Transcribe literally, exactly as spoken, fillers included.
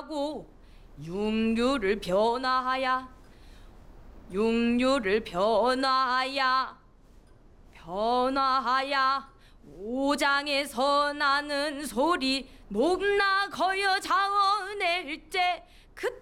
하고 육류를 변화하야 육류를 변화하야 변화하야 오장에서 나는 소리 높나 거여 자어낼 때